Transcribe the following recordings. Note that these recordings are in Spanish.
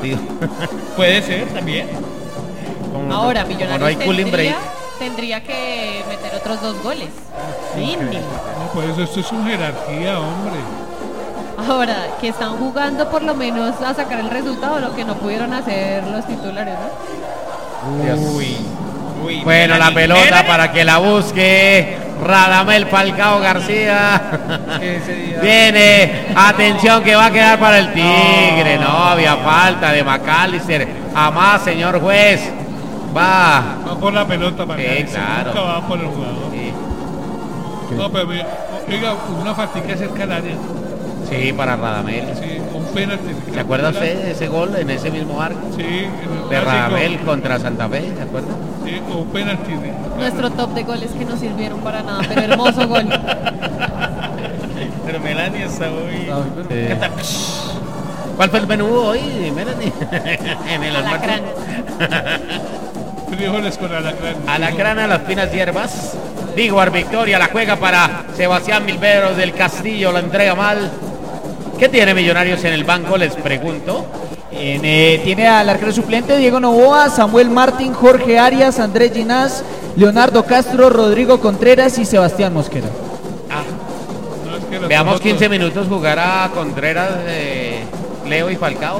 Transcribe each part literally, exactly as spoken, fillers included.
partido. Puede ser también. Como, Ahora, Millonarios no hay tendría, tendría que meter otros dos goles. Mínimo. No, por eso esto es una jerarquía, hombre. Ahora, que están jugando por lo menos a sacar el resultado, lo que no pudieron hacer los titulares, ¿no? Uy, uy. Bueno, la pelota ¿Mira? Para que la busque Radamel Falcao García. Viene, atención que va a quedar para el Tigre. No, había falta de McAllister. Jamás, señor juez. Va. Va por la pelota para sí, claro. Nunca va por el jugador. Sí. No, pero oiga, una faltica cerca al área. Sí, para Radamel. Sí, un penalti. ¿Se acuerda usted de ese gol en ese mismo arco? Sí. De Radamel contra Santa Fe, ¿se acuerda? Sí, un penalti. Nuestro top de goles que no sirvieron para nada, pero hermoso gol. Pero Melanie está hoy. Sí. ¿Cuál fue el menú hoy, Melanie? En el alacrán. Frijoles con alacrán. Alacrán a las finas hierbas. Diguar Victoria la juega para Sebastián Milveros del Castillo, la entrega mal. ¿Qué tiene Millonarios en el banco? Les pregunto. En, eh, tiene al arquero suplente Diego Novoa, Samuel Martín, Jorge Arias, Andrés Ginás, Leonardo Castro, Rodrigo Contreras y Sebastián Mosquera. Ah. No, es que veamos quince minutos jugar a Contreras, eh, Leo y Falcao.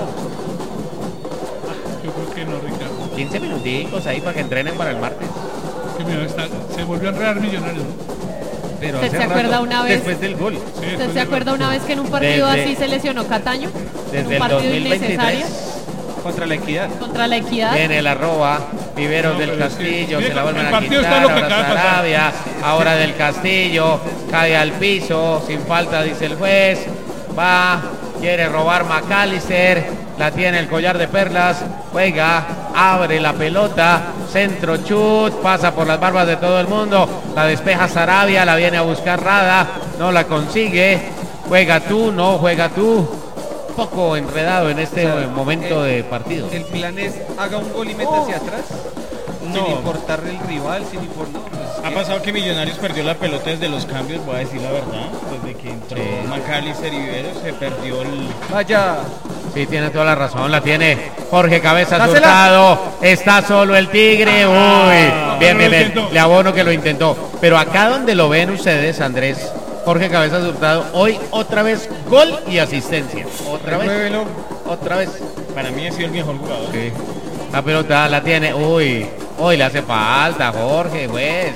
Yo creo que no, Ricardo. quince minuticos ahí para que entrenen para el martes. Que mira, está, se volvió a enredar Millonarios, ¿no? Pero ¿Usted se acuerda una vez? Después del gol. Sí, ¿Usted se acuerda una vez que en un partido desde, así se lesionó Cataño? Desde un partido el dos mil veintitrés. innecesario. Contra la Equidad. Contra la Equidad. En el arroba, Viveros no, del Castillo, sí, se la vuelven a quitar, ahora Sarabia, ahora del Castillo, cae al piso, sin falta dice el juez, va, quiere robar McAllister, la tiene el collar de perlas, juega, abre la pelota, centro chut, pasa por las barbas de todo el mundo, la despeja Sarabia, la viene a buscar Rada, no la consigue, juega tú, no juega tú. Poco enredado en este o sea, momento el, de partido. El plan es haga un gol y meta hacia atrás, no. Sin importar el rival, sin importar. No, pues, ha pasado que Millonarios perdió la pelota desde los cambios, voy a decir la verdad. Desde que entró sí. McAllister y Viveros se perdió el. Vaya. Sí, tiene toda la razón, la tiene Jorge Cabezas Hurtado. Está solo el Tigre. Uy, ah, bien, bien, bien. Le abono que lo intentó. Pero acá donde lo ven ustedes, Andrés. Jorge Cabezas Hurtado, hoy otra vez gol y asistencia. Otra vez. Muévelo. Otra vez. Para mí ha sido el mejor jugador. Sí. La pelota la tiene. Uy, hoy le hace falta, Jorge, juez.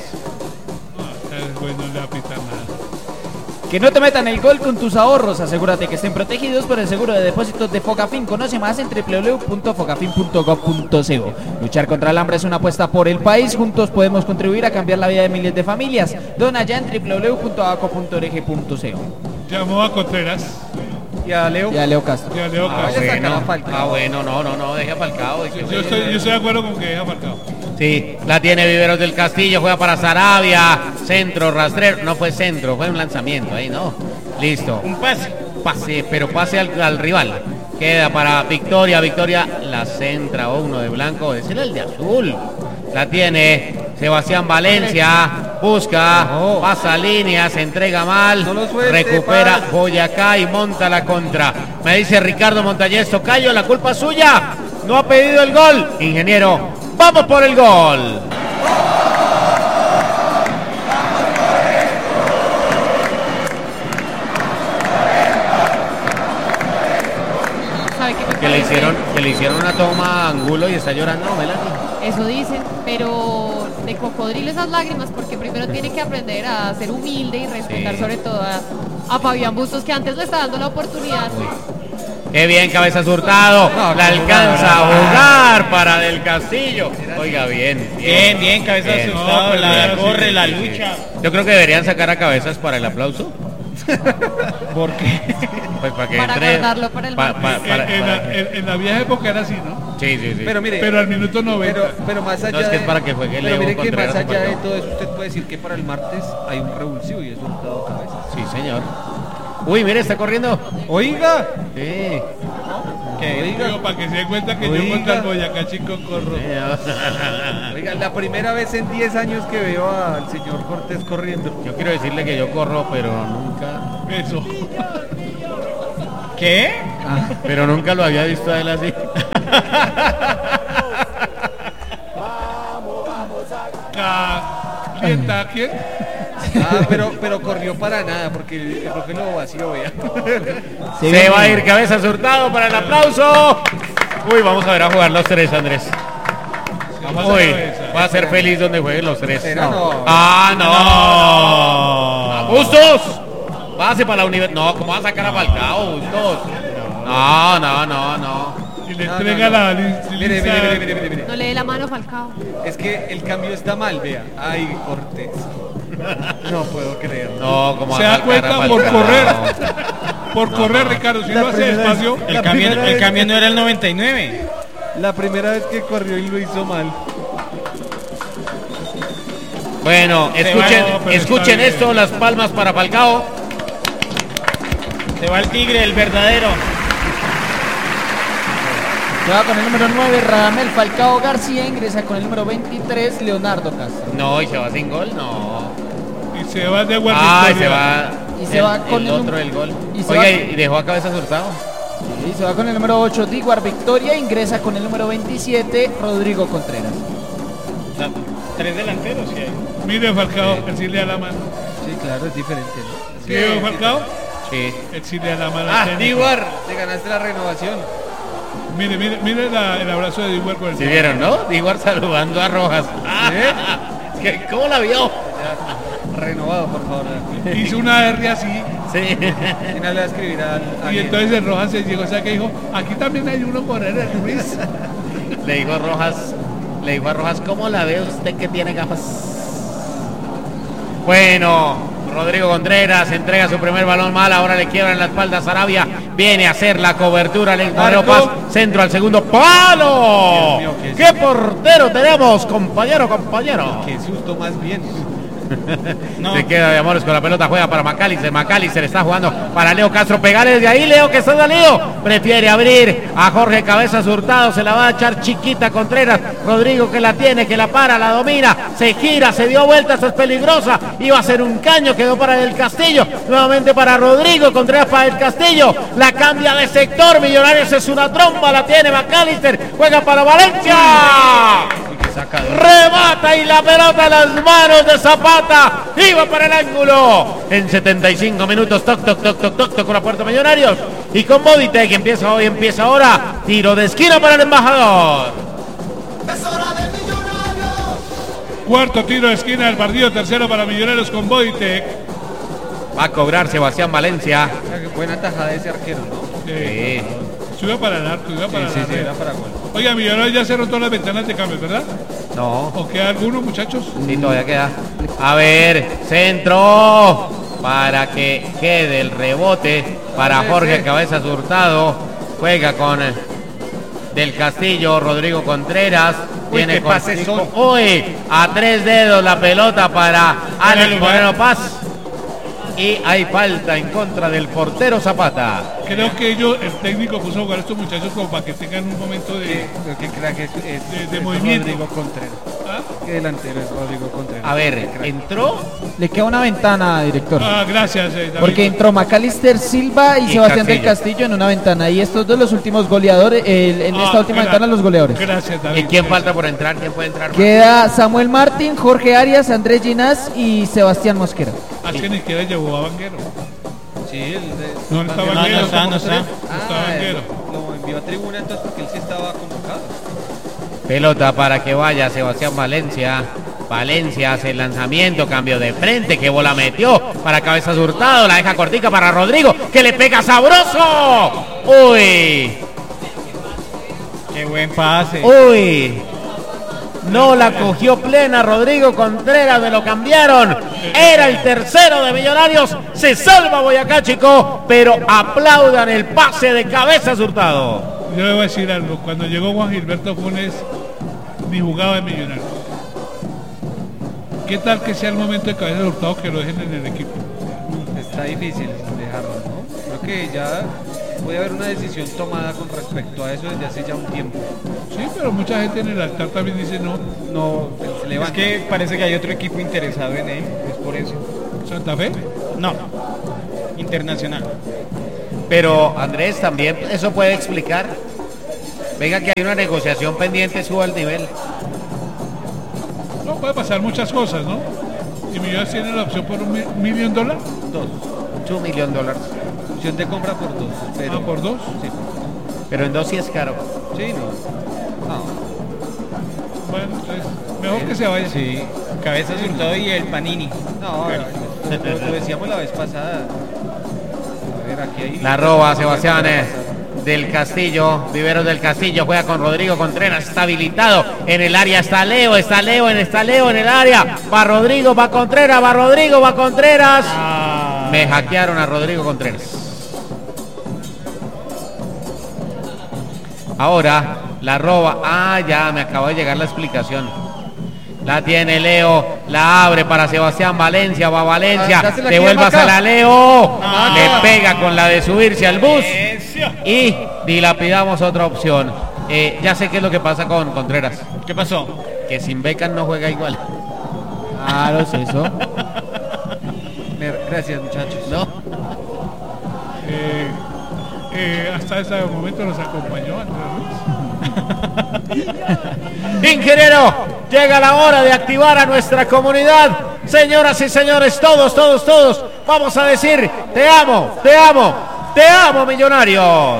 No, bueno, no le apita nada. Que no te metan el gol con tus ahorros. Asegúrate que estén protegidos por el seguro de depósitos de Focafin. Conoce más en doble u doble u doble u punto focafin punto gov punto co. Luchar contra el hambre es una apuesta por el país. Juntos podemos contribuir a cambiar la vida de miles de familias. Dona ya en doble u doble u doble u punto aco punto org punto co. Llamó a Contreras. Y a Leo. Y a Leo Castro. Y a Leo ah, Castro. Bueno, ah, bueno, no, no, no, deja Falcao. Yo, yo, estoy, yo estoy de acuerdo con que deja Falcao. Sí, la tiene Viveros del Castillo, juega para Sarabia, centro, rastrero, no fue centro, fue un lanzamiento ahí, ¿no? Listo. Un pase. Pase, pero pase al, al rival. Queda para Victoria, Victoria la centra, o uno de blanco, es el de azul. La tiene Sebastián Valencia, busca, no. Pasa líneas, se entrega mal, no suelte, recupera paz. Boyacá y monta la contra. Me dice Ricardo Montañez, Tocayo, la culpa es suya, no ha pedido el gol. Ingeniero, vamos por el gol. Que le hicieron, que le hicieron una toma a Angulo y está llorando, ¿no, Melanie? Eso dicen, pero de cocodrilo esas lágrimas, porque primero tiene que aprender a ser humilde y respetar sí. sobre todo a, a Fabián Bustos, que antes le está dando la oportunidad. Uy. Qué bien, Cabezas Hurtado, no, la alcanza a jugar para Del Castillo. Oiga, bien. Bien, bien, bien Cabezas bien. Hurtado, no, la sí, corre, sí, la sí, lucha. Sí. Yo creo que deberían sacar a Cabezas para el aplauso. ¿Por qué? Pues para que para entre, guardarlo para el pa, pa, para, para, en, para, la, en, en la vieja época era así, ¿no? Sí, sí, sí. Pero mire, pero al minuto noventa. Pero, pero más allá no, es que de, es para que juegue pero Leo mire que Contreras más allá de todo eso usted puede decir que para el martes hay un revulsivo y es Hurtado Cabezas. Sí, señor. Uy, mire, está corriendo. Oiga. Sí. Que oiga, digo, para que se dé cuenta que oiga. Yo contra el Boyacá Chico corro. Oiga, la primera vez en diez años que veo al señor Cortés corriendo. Yo quiero decirle que yo corro, pero nunca. Eso. ¿Qué? Ah, pero nunca lo había visto a él así. ¿Calienta a quién? Ah, pero, pero corrió para nada porque el profe lo vació, vea. Se, Se va a ir Cabezas Hurtado para el aplauso. Uy, vamos a ver a jugar los tres, Andrés. Uy, va a ser feliz donde jueguen los tres. No. No. Ah, no. Bustos. Pase para la universidad. No, ¿cómo va a sacar a Falcao, Bustos? No, no, no, no. Y le No, entrega no, no. la Mire, lista. mire, mire, mire, mire, mire. No le dé la mano Falcao. Es que el cambio está mal, vea. Ay, Cortés. No puedo creer. No, como Se da cuenta por correr. Por No, correr, no. Ricardo. Si La no hace primera espacio. vez- El La cambio, primera el vez cambio que- no era el noventa y nueve. La primera vez que corrió y lo hizo mal. Bueno, Se escuchen, va, pero escuchen está bien. esto, las palmas para Falcao. Se va el tigre, el verdadero. Se va con el número nueve, Radamel Falcao García. Ingresa con el número veintitrés, Leonardo Castro. No, y se va sin gol, no. Y se va de guardia. Ay, se va. Y se el, va con el el otro número- del gol. y se Oiga, va- y dejó a Cabezas Hurtado. Y se va con el número ocho, Diguar Victoria. Ingresa con el número veintisiete, Rodrigo Contreras. O sea, tres delanteros sí hay. Mire, Falcao, el sí le da la mano. Sí, claro, es diferente, ¿no? ¿Sí, veo, Falcao? Sí. El sí le da la mano. Ah, al técnico. Diguar, te ganaste la renovación. Mire, mire, mire la- el abrazo de Diguar con el. ¿Sí vieron, no? Diguar saludando a Rojas. ¿Qué- ¿Cómo la vio? Renovado, por favor. Hizo una R así. Sí. ¿Quién le va a escribir a, a Y entonces el Rojas se llegó, o sea que dijo, aquí también hay uno por el Ruiz. Le dijo a Rojas, le dijo a Rojas, ¿cómo la ve usted que tiene gafas? Bueno, Rodrigo Contreras entrega su primer balón mal, ahora le quiebran la espalda a Sarabia, viene a hacer la cobertura, le Moreno Paz, centro al segundo palo. Dios mío, qué ¿Qué portero tenemos, compañero, compañero? Qué susto más bien. No. Se queda de amores con la pelota, juega para Macalister. Macalister está jugando para Leo Castro. Pegale desde ahí, Leo, que está salido. Prefiere abrir a Jorge Cabezas Hurtado. Se la va a echar chiquita Contreras. Rodrigo que la tiene, que la para, la domina. Se gira, se dio vuelta, esta es peligrosa. Iba a ser un caño, quedó para el Castillo. Nuevamente para Rodrigo. Contreras para el Castillo. La cambia de sector. Millonarios es una tromba, la tiene Macalister. Juega para Valencia. Remata y la pelota en las manos de Zapata. Iba para el ángulo. En setenta y cinco minutos, toc, toc, toc, toc, toc, toc con la puerta Millonarios. Y con Moditec empieza hoy, empieza ahora. Tiro de esquina para el embajador. Cuarto tiro de esquina del partido, tercero para Millonarios con Boitec. Va a cobrar Sebastián Valencia. Qué buena tajada de ese arquero, ¿no? Sí. Sube para el arco, sube para Sí, la sí, red. era para gol. Oiga, Millonarios ya cerró todas las ventanas de cambio, ¿verdad? No, ¿O queda alguno, muchachos? sí, todavía queda. A ver, centro. Para que quede el rebote para Jorge Cabezas Hurtado. Juega con Del Castillo, Rodrigo Contreras. Uy, Tiene qué pases cortico. son. Uy, a tres dedos la pelota para Alex Moreno Paz. Y hay falta en contra del portero Zapata. Creo que ellos, el técnico puso a jugar a estos muchachos como para que tengan un momento de... Creo que crack es, es, De- de es movimiento. Rodrigo Contreras. ¿Ah? Qué delantero es Rodrigo Contreras. A ver, entró Le queda una ventana, director. Ah, gracias, eh, David. Porque entró Macalister Silva y, Y Sebastián del Castillo. Castillo en una ventana. Y estos dos los últimos goleadores, el- en Ah, esta última gra- ventana los goleadores. Gracias, David. ¿Y quién falta por entrar? ¿Quién puede entrar? Queda Samuel Martín, Jorge Arias, Andrés Ginás y Sebastián Mosquera. Ah, es que ni siquiera llevó a Vanguero. Sí, el de... No, no está Vanguero. Vanguero. No, no está, no está. está Ah, Vanguero. lo, lo envió a tribuna entonces porque él sí estaba convocado. Pelota para que vaya Sebastián Valencia. Valencia hace el lanzamiento, cambio de frente, que bola metió para Cabezas Hurtado, la deja cortica para Rodrigo, que le pega sabroso. Uy, Qué buen pase. uy. No la cogió plena Rodrigo Contreras, me lo cambiaron. Era el tercero de Millonarios. Se salva Boyacá, chico, pero aplaudan el pase de Cabezas Hurtado. Yo le voy a decir algo. Cuando llegó Juan Gilberto Funes, ni jugaba en Millonarios. ¿Qué tal que sea el momento de Cabezas Hurtado que lo dejen en el equipo? Está difícil dejarlo, ¿no? Creo que ya puede haber una decisión tomada con respecto a eso desde hace ya un tiempo. Sí, pero mucha gente en el altar también dice no. No, se Es levanta. que parece que hay otro equipo interesado en él, es por eso. ¿Santa Fe? No, internacional. Pero Andrés también, eso puede explicar Venga que hay una negociación pendiente, suba el nivel. No, puede pasar muchas cosas, ¿no? Y Millonarios tiene la opción por un mi- millón de dólares. Dos. Un millón de dólares. Opción de compra por dos. Pero, Ah, ¿por dos? Sí, Pero en dos sí es caro. sí, no. No. Bueno, entonces, mejor que se vaya. Sí, Cabezas Hurtado y el Panini. No, lo, lo decíamos la vez pasada. A ver, aquí hay... La roba Sebastián eh, del Castillo. Viveros del Castillo juega con Rodrigo Contreras. Está habilitado en el área. Está Leo, está Leo, en, está Leo en el área. Va Rodrigo, va Contreras, va Rodrigo, va Contreras. Ah, Me hackearon a Rodrigo Contreras. Ahora la roba. Ah, ya me acaba de llegar la explicación. La tiene Leo, la abre para Sebastián Valencia, va Valencia, Ah, dásela aquí, devuélvasela a Leo, Ah. le pega con la de subirse al bus eso. y dilapidamos otra opción. Eh, ya sé qué es lo que pasa con Contreras, ¿Qué pasó? que sin Beckham no juega igual, Claro, es eso. Me- Gracias, muchachos. ¿no? Eh, eh, hasta ese momento nos acompañó Andrés Ruiz. Ingeniero, llega la hora de activar a nuestra comunidad. Señoras y señores, todos, todos, todos, vamos a decir, te amo, te amo, te amo, Millonarios.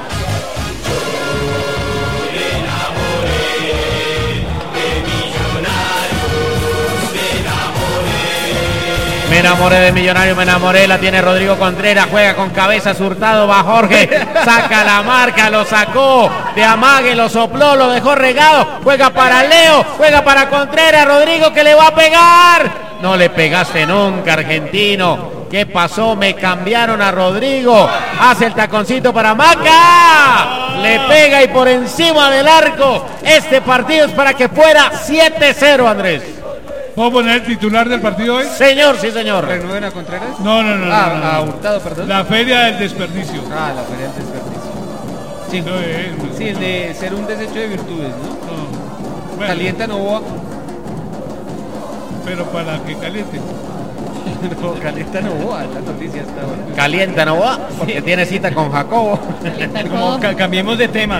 Me enamoré de Millonario, me enamoré, la tiene Rodrigo Contreras, juega con cabeza Hurtado, va Jorge, saca la marca, lo sacó de amague, lo sopló, lo dejó regado, juega para Leo, juega para Contreras, Rodrigo que le va a pegar. No le pegaste nunca, argentino. ¿Qué pasó? Me cambiaron a Rodrigo. Hace el taconcito para Maca. Le pega y por encima del arco. Este partido es para que fuera siete cero, Andrés. ¿Puedo poner el titular del partido hoy? Señor, sí, señor. ¿Renueven a Contreras? No, no, no. no, Ah, no, no. a Hurtado, perdón. La feria del desperdicio. Ah, la feria del desperdicio. Sí, No, eh, sí, el de ser un desecho de virtudes, ¿no? no. Bueno, Calienta Novoa. pero para que caliente. No, calienta Novoa, la noticia está ahora. Calienta, ¿no va? Porque tiene cita con Jacobo. Calienta el Como codo. ca- cambiemos de tema.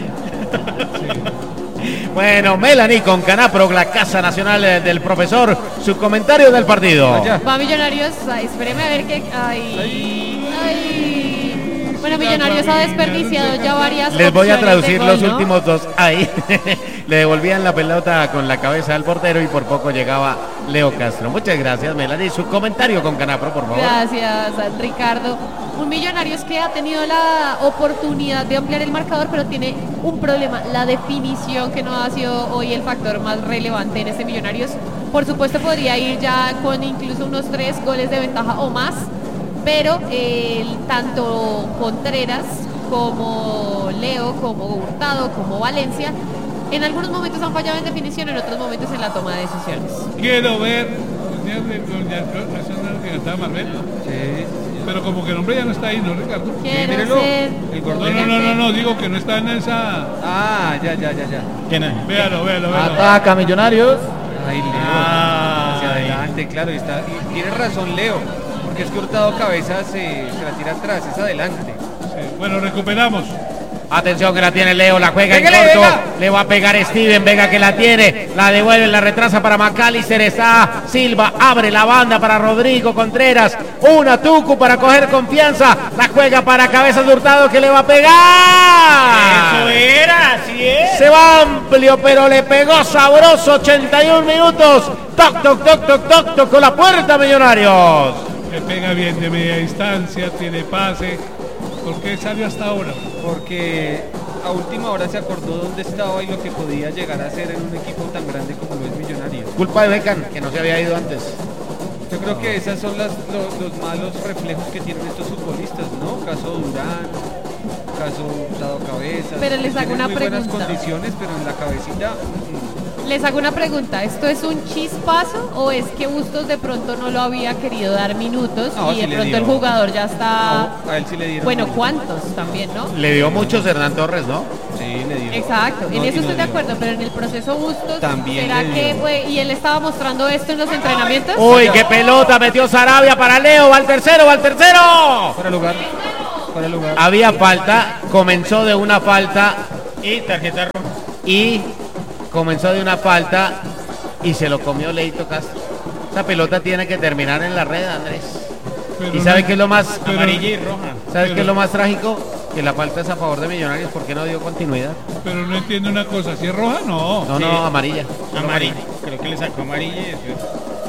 Bueno, Melanie con Canapro, la Casa Nacional eh, del Profesor. Su comentario del partido. Vaya. Va Millonarios, ay, espéreme a ver qué. Ay, ay. Bueno, Millonarios ha desperdiciado ya varias. Les voy a opciones de traducir gol, los ¿no? últimos dos. Ahí le devolvían la pelota con la cabeza al portero y por poco llegaba Leo Castro. Muchas gracias, Melanie. Su comentario con Canapro, por favor. Gracias, Ricardo. Un Millonarios que ha tenido la oportunidad de ampliar el marcador, pero tiene un problema, la definición, que no ha sido hoy el factor más relevante en este Millonarios. Por supuesto podría ir ya con incluso unos tres goles de ventaja o más, pero eh, tanto Contreras como Leo, como Hurtado, como Valencia, en algunos momentos han fallado en definición, en otros momentos en la toma de decisiones. Quiero ver. Doña Nacional que cantaba Marvel. Sí. Pero como que el hombre ya no está ahí, ¿no, Ricardo? Quiero mírelo, ser el No, gordito. no, no, no, no, digo que no está en esa. Ah, ya, ya, ya, ya. ¿Quién es? Véalo, véalo, véalo. Ataca Millonarios. Ay, Leo. Ah, hacia ahí. adelante, claro. Y, está, y tiene razón Leo, porque es que Hurtado cabeza se, se la tira atrás, es adelante. Sí, bueno, recuperamos. Atención que la tiene Leo, la juega en Pégale, corto, Vega. le va a pegar Steven, Vega que la tiene, la devuelve, la retrasa para McAllister, está Silva, abre la banda para Rodrigo Contreras, una Tucu para coger confianza, la juega para Cabeza de Hurtado que le va a pegar. Eso era, así es. Se va amplio, pero le pegó sabroso, ochenta y un minutos, toc, toc, toc, toc, toc, toc, con la puerta, Millonarios. Le pega bien de media distancia, tiene pase. ¿Por qué salió hasta ahora? Porque a última hora se acordó dónde estaba y lo que podía llegar a ser en un equipo tan grande como lo es Millonarios. Culpa de Beckham, que no se había ido antes. Yo creo que esas son las, lo- los malos reflejos que tienen estos futbolistas, ¿no? Caso Durán, caso Hurtado Cabezas. Pero les hago Tienen una muy buenas pregunta. condiciones, pero en la cabecita... mm, Les hago una pregunta, ¿esto es un chispazo o es que Bustos de pronto no lo había querido dar minutos No, y sí de le pronto dio. el jugador ya está... a, a él sí le dieron... Bueno, minutos. ¿cuántos también, no? Le dio muchos Hernán Torres, ¿no? Sí, le dio. Exacto, en No, eso y no estoy de dio. acuerdo, pero en el proceso Bustos, También ¿será le que dio. fue, y él estaba mostrando esto en los entrenamientos? Uy, qué pelota metió Sarabia para Leo, va al tercero, va al tercero. Fuera lugar. Fuera lugar. Había falta, comenzó de una falta Y tarjeta roja. y comenzó de una falta y se lo comió Leito Castro. Esa pelota tiene que terminar en la red, Andrés. Pero ¿Y sabe no- qué es lo más pero- Amarilla y roja. ¿Sabes pero- qué es lo más trágico? Que la falta es a favor de Millonarios porque no dio continuidad. Pero no entiendo una cosa, si es roja, no. No, Sí. no, amarilla. Solo Amarilla. Creo que le sacó amarilla y después.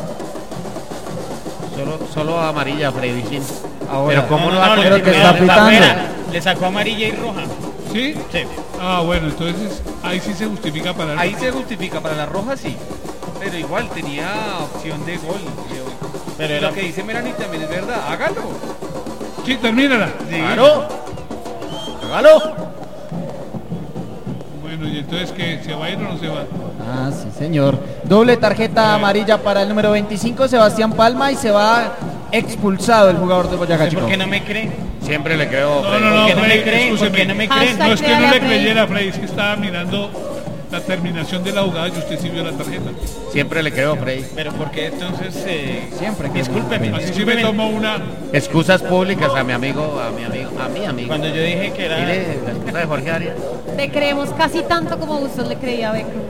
Solo, solo amarilla, Freddy. Sí. Ahora, Pero ¿cómo no, no, da no, creo le, que continuidad? está le- pitando. afuera. Le sacó amarilla y roja. ¿Sí? Sí. Ah, bueno, entonces ahí sí se justifica para el Ahí se justifica, para la roja sí. Pero igual tenía opción de gol. Leo. Pero Lo era que dice Melanie también es verdad. Hágalo. Sí, termínala. Claro. Hágalo. Bueno, y entonces ¿qué? ¿Se va a ir o no se va? Ah, sí, señor. Doble tarjeta amarilla para el número veinticinco, Sebastián Palma, y se va expulsado el jugador de Boyacá Chico. ¿Por qué no me cree? Siempre le creo. No, Freddy. no, no, ¿Por qué no me Freddy, creen? ¿Por escúcheme. qué no me creen? Hashtag No es que no créale le a Freddy. creyera a Freddy, es que estaba mirando la terminación de la jugada y usted sí vio la tarjeta. Siempre le creo, Freddy. Pero ¿por qué entonces? Eh, Siempre que- Discúlpeme. Así sí me discúlpeme. tomo una. Excusas públicas a mi amigo, a mi amigo, a mi amigo. Cuando yo dije que era. Mire, la excusa de Jorge Arias. Te creemos casi tanto como Bustos le creía a Beckham.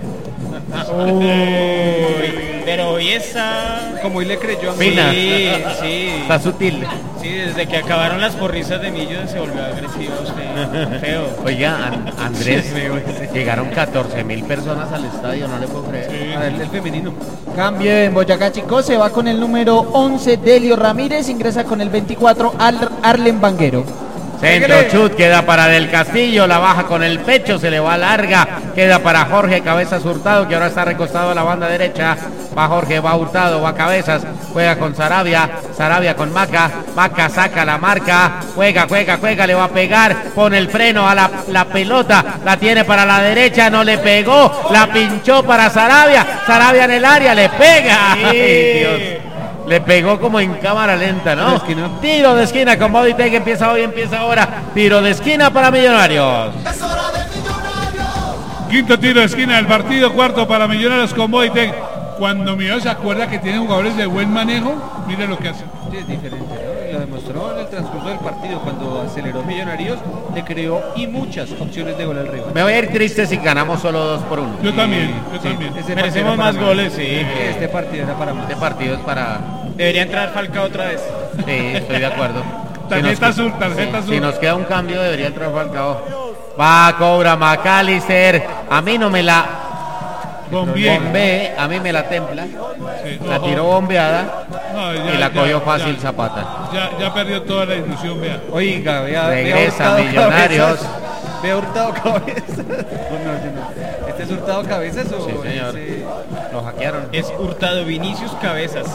Uy, pero hoy está. Como hoy le creyó a mí. Fina. Sí, sí. Está sutil. Sí, desde que acabaron las porrisas de Millo se volvió agresivo usted. Feo. Oiga, An- Andrés, llegaron catorce mil personas al estadio, no le puedo creer. A ver, el femenino. Cambio en Boyacá Chico, se va con el número once, Delio Ramírez, ingresa con el veinticuatro, Ar- Arlen Vanguero. Centro chut, queda para Del Castillo, la baja con el pecho, se le va larga, queda para Jorge Cabezas Hurtado, que ahora está recostado a la banda derecha. Va Jorge, va Hurtado, va Cabezas, juega con Sarabia, Sarabia con Maca, Maca saca la marca, juega, juega, juega, le va a pegar, pone el freno a la, la pelota, la tiene para la derecha, no le pegó, la pinchó para Sarabia, Sarabia en el área, le pega. Ay, Dios. Le pegó como en cámara lenta, ¿no? De esquina. Tiro de esquina con Bodytech, empieza hoy, empieza ahora. Tiro de esquina para Millonarios. Quinto tiro de esquina del partido, cuarto para Millonarios con Boytec. Cuando Millonarios se acuerda que tiene jugadores de buen manejo, mire lo que hace. Sí, es diferente, ¿no? Y lo demostró en el transcurso del partido cuando aceleró Millonarios, le creó y muchas opciones de gol al rival. Me voy a ir triste si ganamos solo dos por uno. Yo también, yo Sí, también. ese Merecemos partido era más para goles, sí. Este partido era para más. Este partido es para... Debería entrar Falcao otra vez. Sí, estoy de acuerdo. Tarjeta nos- azul, tarjeta azul. Si nos queda un cambio, debería entrar Falcao. Va, cobra McAllister. A mí no me la Bombie. bombé, a mí me la templa. Sí, La ojo. tiró bombeada No, ya, y la ya, cogió fácil ya. Zapata. Ya, ya perdió toda la ilusión, vea. Oiga, vea, vea Regresa Hurtado Millonarios. Cabezas. Vea Hurtado Cabezas. No, no, yo no. ¿Este es Hurtado Cabezas o Sí, señor. ese- Lo hackearon. Es Hurtado Vinicius Cabezas.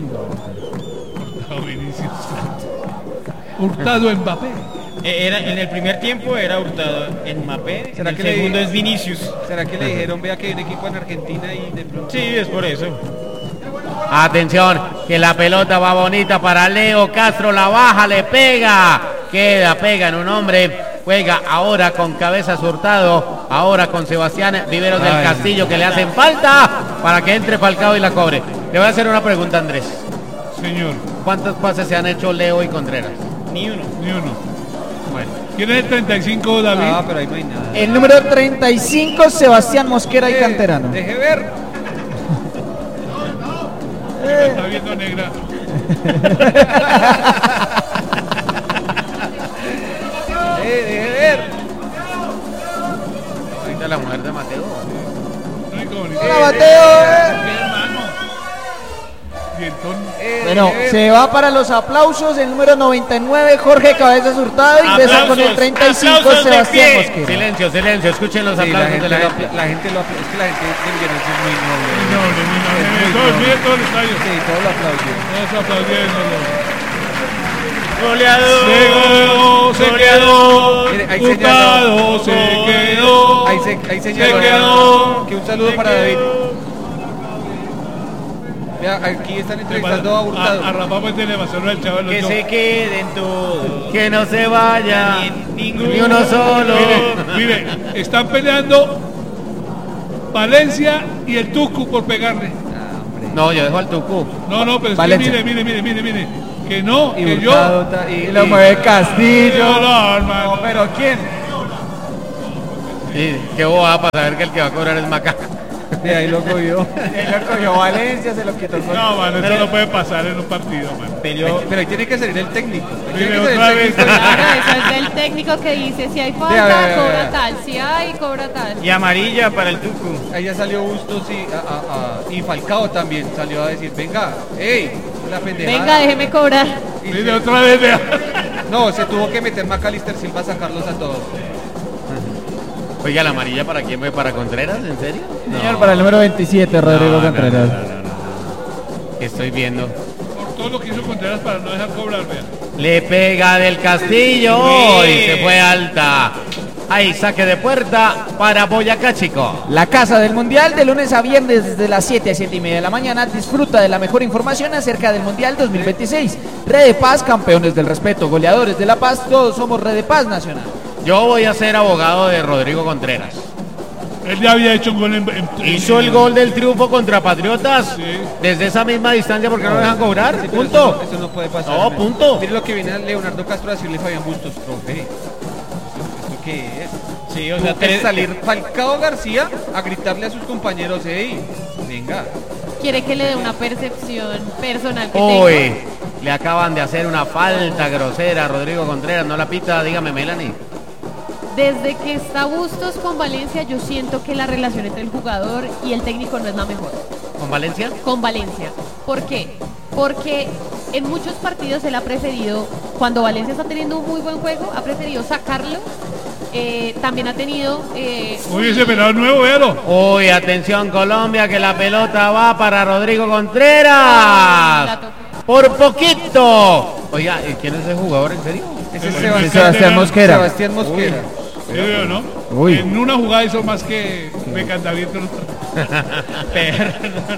Oh, Vinicius. Hurtado Mbappé. Eh, Era, en el primer tiempo era Hurtado en Mbappé, en ¿Será el que le- segundo es Vinicius. ¿Será que le dijeron, vea que hay un equipo en Argentina y de pronto... Sí, es por eso. Atención, que la pelota va bonita para Leo Castro, la baja, le pega, queda, pega en un hombre, juega ahora con Cabezas Hurtado, ahora con Sebastián Viveros del Ay. Castillo, que le hacen falta para que entre Falcao y la cobre. Le voy a hacer una pregunta, Andrés. Señor, ¿Cuántos pases se han hecho Leo y Contreras? Ni uno. ni uno. Bueno, ¿Quién es el treinta y cinco, David? Ah, pero ahí no hay nada. El número treinta y cinco, Sebastián Mosquera y Eh, Canterano. Deje ver. Me está viendo negra. Eh, deje ver. ahorita la mujer de Mateo. No hay como ni- Hola, Mateo. ¿Qué, hermano? Dientón. Eh, Bueno, deje ver. se va para los aplausos el número noventa y nueve, Jorge Cabezas Hurtado, ingresa con el Aplausos, treinta y cinco, aplausos de Sebastián pie. Mosquera. Silencio, silencio, escuchen los Sí, la aplausos gente, de la la, gente. gente, la gente lo apla- es que la gente de Millonarios es muy noble. No, no, no, no, Es no, muy todo, noble. mire todo el estadio. Sí, todo lo aplaudió. Todos aplaudiendo. Goleador. Se quedó, se quedó. Mire, ahí Hurtado, se quedó. Ahí, se, ahí Se señaló quedó. que un saludo Se para quedó. David. Vea, aquí están entrevistando a Hurtado. A, a Rafa pues le pasó el chaval. Que no. se queden todos. Que no se vaya, Ni- ni, ninguno. uno solo. Mire, mire, están peleando Valencia y el Tucu por pegarle. Ah, hombre. No, yo dejo al Tucu. No, no, pero es Valencia. que mire, mire, mire, mire, mire. Que no, Y que yo. Hurtado ta- y, Y lo y- mueve Castillo. No, no, hermano. No, pero ¿quién? Sí, qué boba para saber que el que va a cobrar es Maca. De ahí lo cogió. Él lo cogió Valencia, se lo quitó el gol. No, mano, eso no puede pasar en un partido, mano. Peleó, Pero ahí tiene que salir el técnico. Ahí Mire, tiene que salir otra el vez. técnico. Claro, eso es del técnico que dice si hay Vea, vea, falta, vea, cobra vea. tal, si hay, cobra tal. y amarilla para el Tucu. Ahí ya salió Bustos y, a- a- a- y Falcao también salió a decir, venga, ey, la pendejada. Venga, déjeme cobrar. Y Mire, se- otra vez, vea. no, se tuvo que meter Macalister Silva a sacarlos a todos. Oiga, la amarilla para quién fue, para Contreras, ¿en serio? Señor, para el número veintisiete, Rodrigo No, no, Contreras. no, no, no, no. Estoy viendo. Por todo lo que hizo Contreras para no dejar cobrar, vea. Le pega del Castillo y se fue alta. Ahí saque de puerta para Boyacá Chico. La Casa del Mundial, de lunes a viernes desde las siete a siete y media de la mañana. Disfruta de la mejor información acerca del Mundial dos mil veintiséis. Red de Paz, campeones del respeto, goleadores de la paz, todos somos Red de Paz Nacional. Yo voy a ser abogado de Rodrigo Contreras. Él ya había hecho un gol en... en- Hizo el gol del triunfo contra Patriotas Sí. desde esa misma distancia porque no lo dejan cobrar. Sí, pero Punto. Eso, eso no puede pasar. No, hombre. punto. Mire lo que viene a Leonardo Castro a decirle Fabián Bustos, profe. ¿Esto qué es? Sí, o Tuvo sea, que tres, salir Falcao García a gritarle a sus compañeros, ey, venga. Quiere que le dé una percepción personal que Uy, tengo. le acaban de hacer una falta grosera a Rodrigo Contreras. No la pita, dígame, Melanie. Desde que está Bustos con Valencia, yo siento que la relación entre el jugador y el técnico no es la mejor. ¿Con Valencia? Con Valencia. ¿Por qué? Porque en muchos partidos él ha preferido, cuando Valencia está teniendo un muy buen juego, ha preferido sacarlo. Eh, también ha tenido... Eh, Uy, ese pelado nuevo, véalo. Uy, atención Colombia, que la pelota va para Rodrigo la Contreras. tocó. Por poquito. Oiga, ¿y quién es ese jugador, en serio? Ese es El- Sebastián, Sebastián Mosquera. Sebastián Mosquera. Sí, veo, ¿no? Uy. En una jugada hizo más que Becandavito. pero,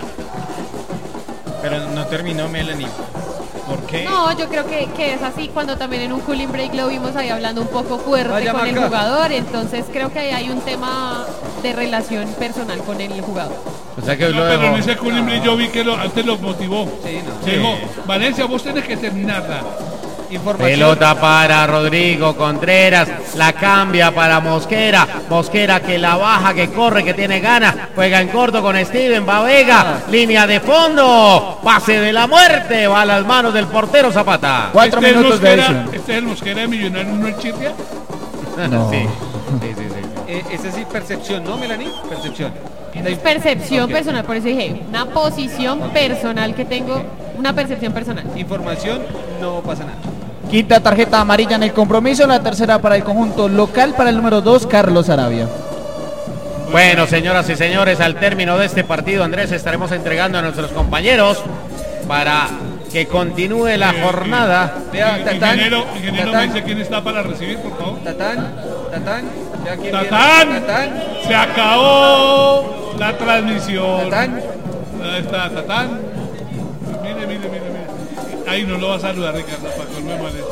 pero no terminó Melanie. ¿Por qué? No, yo creo que, que es así cuando también en un cooling break lo vimos ahí hablando un poco fuerte Vaya, con el Maca. jugador, entonces creo que ahí hay un tema de relación personal con el jugador. O sea que hoy No, lo pero dejó. en ese cooling yo vi que lo, antes lo motivó. Sí, no. Se dijo, Valencia, vos tenés que terminarla. Información. Pelota para Rodrigo Contreras, la cambia para Mosquera, Mosquera que la baja, que corre, que tiene ganas, juega en corto con Steven, va Vega, línea de fondo, pase de la muerte, va a las manos del portero Zapata. Cuatro Este es minutos de Mosquera- edición. Este es el Mosquera de Millonarios, no el Chirria. No. Sí, sí, sí, sí. Eh, esa sí, percepción, ¿no, Melanie? Percepción. Es percepción Ok. personal, por eso dije, una posición personal que tengo, una percepción personal. Información, no pasa nada. Quinta tarjeta amarilla en el compromiso, la tercera para el conjunto local, para el número dos, Carlos Arabia. Bueno, señoras y señores, al término de este partido, Andrés, estaremos entregando a nuestros compañeros para que continúe la jornada. Vea, Tatán. Ingeniero, ingeniero me Tatán. dice quién está para recibir, por favor. Tatán, Tatán, vea quién viene. Tatán, Tatán, se acabó la transmisión. Tatán. Ahí está Tatán. Mire, mire, mire, mire. Ahí no lo va a saludar Ricardo para colme de males.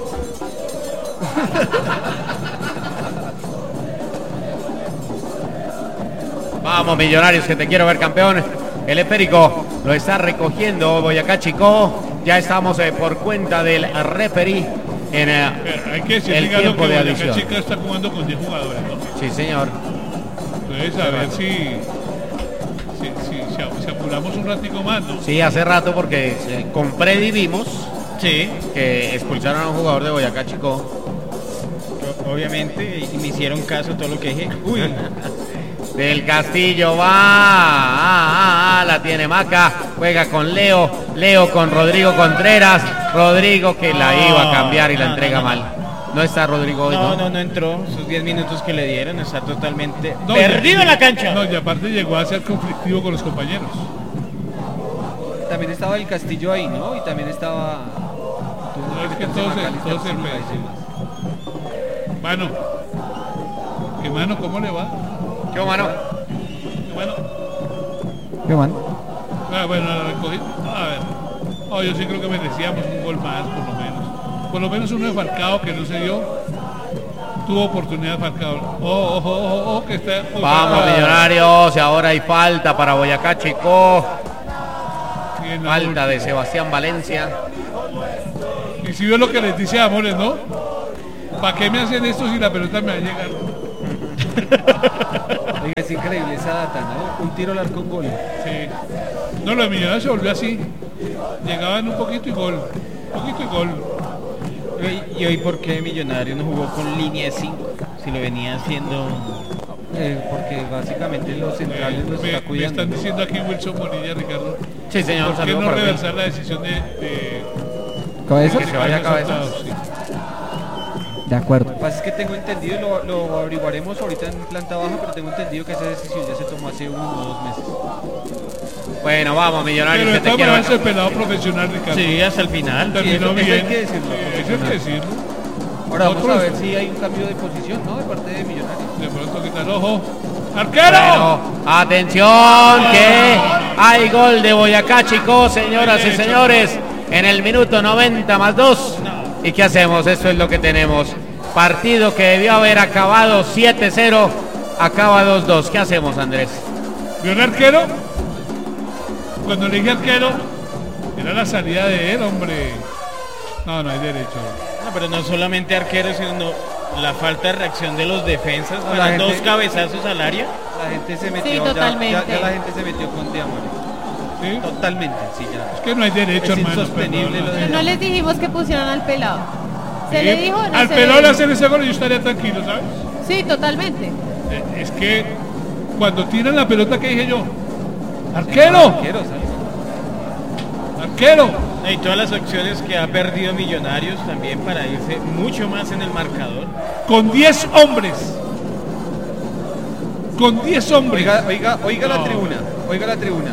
Vamos, Millonarios, que te quiero ver campeón. El esférico lo está recogiendo Boyacá Chico. Ya estamos eh, por cuenta del referí en eh, Pero hay que decir, el Ricardo, tiempo que de Boyacá adición. Chica está jugando con diez jugadores, ¿no? Sí, señor. Entonces, a ver si, si, si, si, si apuramos un ratico más, ¿no? Sí, hace rato porque eh, con Predi vimos Sí, que expulsaron a un jugador de Boyacá Chico. o- obviamente, y me hicieron caso todo lo que dije. Uy, Del Castillo va, ah, ah, ah, la tiene Maca, juega con Leo, Leo con Rodrigo Contreras, Rodrigo que la iba a cambiar y la No, entrega no, no. mal. No está Rodrigo hoy, no, ¿no? no, no entró. Sus diez minutos que le dieron, está totalmente No, perdido y- en la cancha. No, y aparte llegó a ser conflictivo con los compañeros. También estaba el Castillo ahí, ¿no? Y también estaba... No, es que todos se- Macalister todos se Silva y pegan. demás. Mano, ¿qué mano? ¿Cómo le va? ¿Qué mano? ¿Qué mano? ¿Qué man? Ah, bueno, la recogí. A ver. Oh, yo sí creo que merecíamos un gol más, por lo menos. Por lo menos uno de Falcao que no se dio. Tuvo oportunidad Falcao. Oh, ojo, ojo, ojo, que está. oh, Vamos, ah, Millonarios, y ahora hay falta para Boyacá Chico. bien, la Falta de Sebastián Valencia. Y si veo lo que les dice a Amores, ¿no? ¿Para qué me hacen esto si la pelota me va a llegar? Oiga, es increíble esa data, ¿no? Un tiro al arco, un gol. Sí. No, lo de Millonarios se volvió así. Llegaban un poquito y gol. Un poquito y gol. ¿Y, y hoy por qué Millonarios no jugó con línea de cinco? Si lo venía haciendo... Eh, porque básicamente los centrales los me, está me cuidando. están diciendo aquí Wilson Bonilla, Ricardo. Sí, señor, ¿Por qué saludo no para usted. reversar la decisión de, de ¿Cabezas? Que se vaya a Cabezas. Soldados? Sí. De acuerdo. Lo que pasa es que tengo entendido, lo, lo averiguaremos ahorita en planta baja, pero tengo entendido que esa decisión ya se tomó hace uno o dos meses. Bueno, vamos, Millonarios, Pero de que te todas quiero. maneras el pelado profesional, Ricardo. Sí, hasta el final. Terminó eso- eso bien. hay que decirlo, Eso hay que decirlo. Ahora vamos Otros- a ver si hay un cambio de posición, ¿no? De parte de Millonarios. De pronto quita el ojo. ¡Arquero! Bueno, atención, que hay gol de Boyacá, chicos, señoras y señores, en el minuto noventa más dos. ¿Y qué hacemos? Eso es lo que tenemos. Partido que debió haber acabado siete cero, acaba dos dos. ¿Qué hacemos, Andrés? ¿Vio el arquero? Cuando le dije arquero, era la salida de él, hombre. No, no hay derecho. No, pero no solamente arqueros, sino la falta de reacción de los defensas No, para la gente- dos cabezazos al área. La gente se metió, Sí, ya- totalmente. Ya, ya la gente se metió con Diamante. ¿Sí? Totalmente, sí, ya. Es que no hay derecho, Es hermano. insostenible perdón, lo de- Pero no les dijimos que pusieran al pelado. ¿Se Sí. le dijo o no Al se pelado le le dijo? hacen ese gol y yo estaría tranquilo, ¿sabes? Sí, totalmente. Eh, Es que cuando tiran la pelota, ¿qué dije yo? ¡Arquero! Arqueros, ¿sabes? ¡Arquero! Y todas las opciones que ha perdido Millonarios también para irse mucho más en el marcador. Con diez hombres. Con diez hombres. Oiga, oiga, oiga No. la tribuna, oiga la tribuna.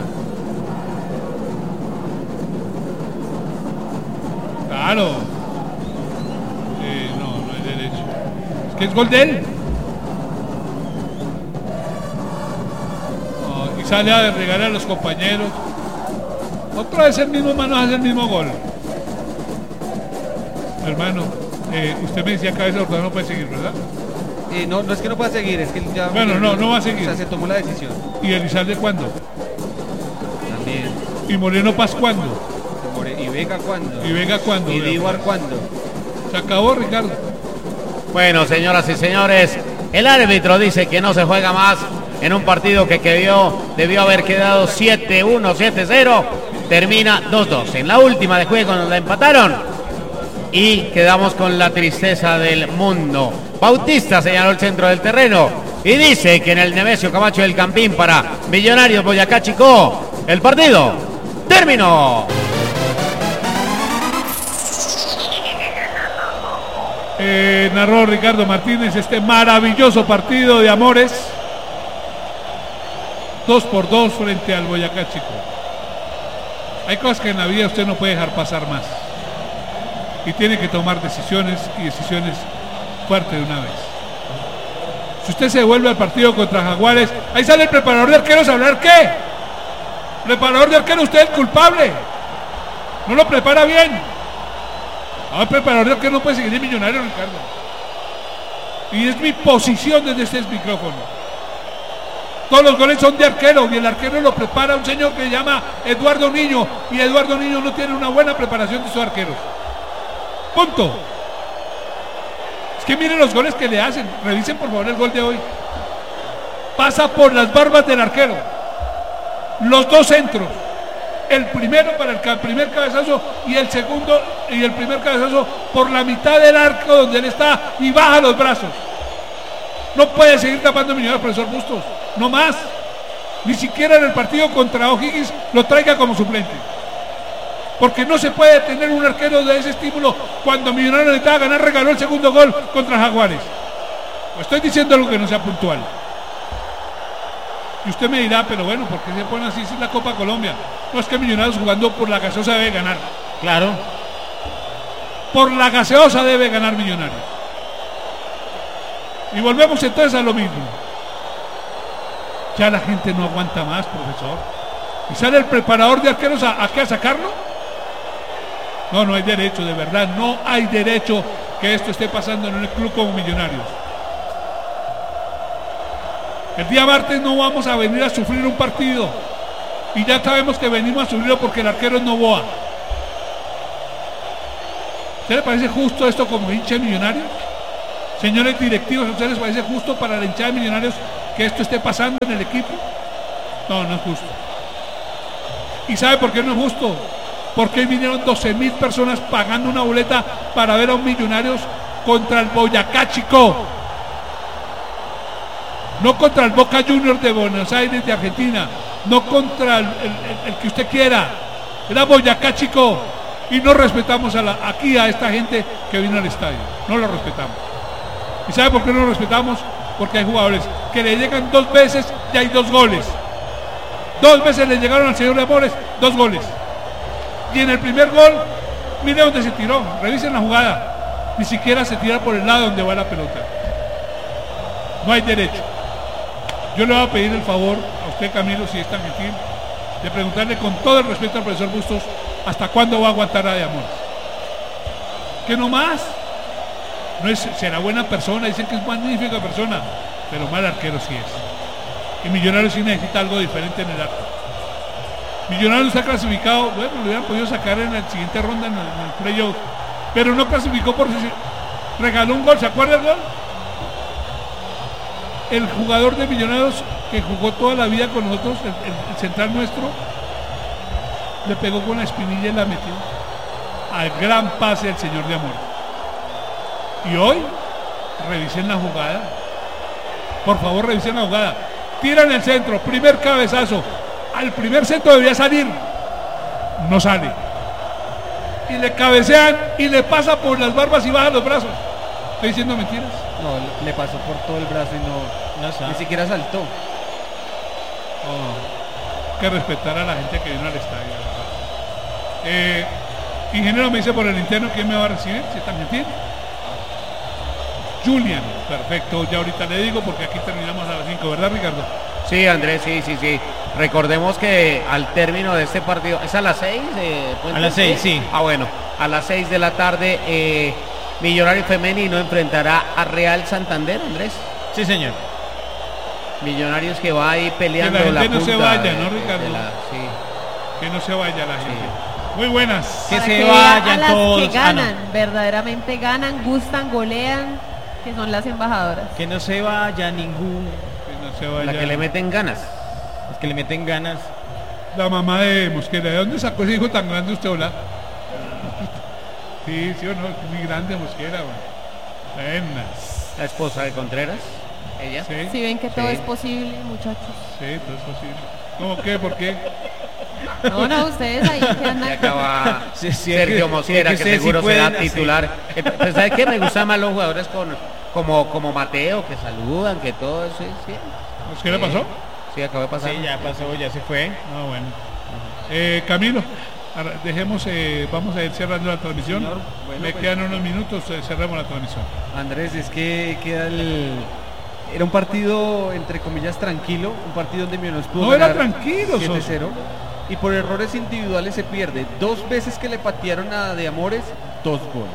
Claro. Eh, no, no hay derecho. Es que es gol de él. No, y sale a regalar a los compañeros. Otra vez el mismo mano hace el mismo gol. Hermano, eh, usted me decía que a veces Hurtado no puede seguir, ¿verdad? Eh, no, no es que no pueda seguir, es que ya... Bueno, no, no va a seguir. O sea, se tomó la decisión. ¿Y Elizalde cuándo? También. ¿Y Moreno Paz cuándo? More- ¿Y Vega cuándo? ¿Y Vega cuándo? ¿Y Díbar cuándo? Se acabó, Ricardo. Bueno, señoras y señores, el árbitro dice que no se juega más en un partido que debió, debió haber quedado siete uno, siete cero. Termina dos dos. En la última de juego nos la empataron y quedamos con la tristeza del mundo. Bautista señaló el centro del terreno y dice que en el Nemesio Camacho del Campín para Millonarios Boyacá Chicó, el partido terminó. Eh, narró Ricardo Martínez este maravilloso partido de amores. Dos por dos frente al Boyacá Chico. Hay cosas que en la vida usted no puede dejar pasar más. Y tiene que tomar decisiones y decisiones fuertes de una vez. Si usted se devuelve al partido contra Jaguares, ahí sale el preparador de arqueros a hablar qué. Preparador de arqueros, usted es el culpable. No lo prepara bien. Ahora el preparador de arqueros no puede seguir en Millonario, Ricardo. Y es mi posición desde este micrófono. Todos los goles son de arquero y el arquero lo prepara un señor que se llama Eduardo Niño y Eduardo Niño no tiene una buena preparación de sus arqueros. Punto. Es que miren los goles que le hacen. Revisen por favor el gol de hoy. Pasa por las barbas del arquero. Los dos centros. El primero para el ca- primer cabezazo y el segundo y el primer cabezazo por la mitad del arco donde él está y baja los brazos. No puede seguir tapando a Millonarios, profesor Bustos. No más. Ni siquiera en el partido contra O'Higgins lo traiga como suplente. Porque no se puede tener un arquero de ese estímulo cuando Millonarios necesitaba ganar, regaló el segundo gol contra Jaguares. Pues estoy diciendo algo que no sea puntual. Y usted me dirá, pero bueno, ¿por qué se pone así si es la Copa Colombia? No, es que Millonarios jugando por la gaseosa debe ganar. Claro. Por la gaseosa debe ganar Millonarios. Y volvemos entonces a lo mismo. Ya la gente no aguanta más, profesor. ¿Y sale el preparador de arqueros a, a qué, a sacarlo? No, no hay derecho, de verdad, no hay derecho que esto esté pasando en un club como Millonarios. El día martes no vamos a venir a sufrir un partido. Y ya sabemos que venimos a sufrirlo porque el arquero es Novoa. ¿Usted le parece justo esto como hincha de Millonarios? Señores directivos, ¿a ustedes les parece justo para la hinchada de Millonarios que esto esté pasando en el equipo? No, no es justo. ¿Y sabe por qué no es justo? Porque hoy vinieron doce mil personas pagando una boleta para ver a un Millonarios contra el Boyacá Chicó. No contra el Boca Juniors de Buenos Aires, de Argentina. No contra el, el, el, el que usted quiera. Era Boyacá Chicó. Y no respetamos a la, aquí a esta gente que vino al estadio. No lo respetamos. ¿Y sabe por qué no lo respetamos? Porque hay jugadores que le llegan dos veces y hay dos goles. Dos veces le llegaron al señor de Amores, dos goles. Y en el primer gol, mire dónde se tiró. Revisen la jugada. Ni siquiera se tira por el lado donde va la pelota. No hay derecho. Yo le voy a pedir el favor a usted, Camilo, si es tan gentil, de preguntarle con todo el respeto al profesor Bustos hasta cuándo va a aguantar a De Amores. Que no más. No es, será buena persona, dicen que es magnífica persona, pero mal arquero sí es. Y Millonarios sí necesita algo diferente en el arco. Millonarios está clasificado, bueno, lo hubieran podido sacar en la siguiente ronda en el, en el playoff, pero no clasificó porque regaló un gol. ¿Se acuerda el gol? El jugador de Millonarios que jugó toda la vida con nosotros, el, el, el central nuestro, le pegó con la espinilla y la metió al gran pase del señor de Amor. Y hoy, revisen la jugada. Por favor, revisen la jugada. Tiran el centro, primer cabezazo. Al primer centro debería salir. No sale. Y le cabecean y le pasa por las barbas y baja los brazos. ¿Estoy diciendo mentiras? No, le pasó por todo el brazo y no, No sabe. ni siquiera saltó. Oh, que respetar a la gente que vino al estadio. Eh, ingeniero, me dice por el interno quién me va a recibir, si está gentil. Julian, perfecto, ya ahorita le digo porque aquí terminamos a las cinco, ¿verdad, Ricardo? Sí, Andrés, sí, sí, sí. Recordemos que al término de este partido, ¿es a las seis? Eh, A las seis, sí. Ah, bueno, a las seis de la tarde, eh, Millonario Femenino enfrentará a Real Santander, Andrés. Sí, señor. Millonarios que va ahí peleando Que la la, gente no punta se vaya, de- ¿no, de- de Ricardo? la- sí. Que no se vaya la gente. Muy buenas. Que Para se que vea a vayan las todos. que Ah, no. ganan, verdaderamente ganan, gustan, golean, que son las embajadoras. Que no se vaya ningún. Que no se vaya. La que le meten ganas. Los que le meten ganas. La mamá de Mosquera, ¿de dónde sacó ese hijo tan grande usted, hola? Sí, sí o no, es muy grande Mosquera, güey. Buenas. La esposa de Contreras, ella. Sí, Si ven que todo Sí. es posible, muchachos. sí, todo es posible. ¿Cómo qué? ¿Por qué? No, no, ustedes ahí que Y andan. acaba Sí, sí, Sergio que- Mosquera, que que, ustedes sí seguro será pueden hacer. titular. Eh, pues, ¿sabe qué? Me gustan más los jugadores con, como, como Mateo, que saludan, que todo eso. Sí, sí. ¿Mosquera Sí. pasó? Sí, acabó de pasar. Sí, ya pasó, ya se fue. Ah, bueno. Eh, Camilo, ahora dejemos, eh, vamos a ir cerrando la transmisión. Señor, bueno, Me pues. quedan unos minutos, eh, cerramos la transmisión. Andrés, es que queda el... Era un partido, entre comillas, tranquilo, un partido donde Millonarios pudo No era ganar tranquilo, siete Soso. cero, y por errores individuales se pierde. Dos veces que le patearon a De Amores, dos goles.